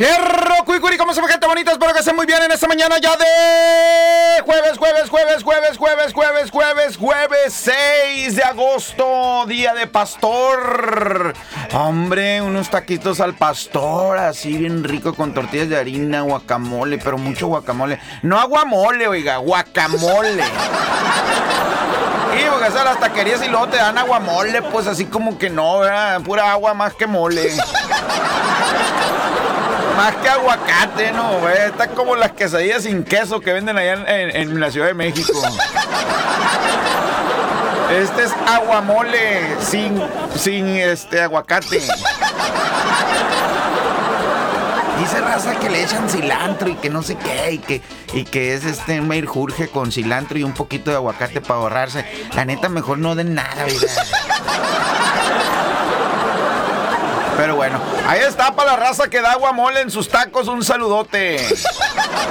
Hierro, cuicuri, ¿cómo se ve, gente bonita? Espero que estén muy bien en esta mañana ya de jueves 6 de agosto, día de pastor. Hombre, unos taquitos al pastor, así bien rico con tortillas de harina, guacamole, pero mucho guacamole. No aguamole, oiga, guacamole. Y porque esas las taquerías y luego te dan aguamole, pues así como que no, ¿verdad? Pura agua más que mole. Más que aguacate, ¿no? Güey? Está como las quesadillas sin queso que venden allá en la Ciudad de México. Este es aguamole sin aguacate. Dice raza que le echan cilantro y que no sé qué, y que es un menjurje con cilantro y un poquito de aguacate para ahorrarse. La neta, mejor no den nada, ¿verdad? Pero bueno, ahí está para la raza que da aguamole en sus tacos, un saludote.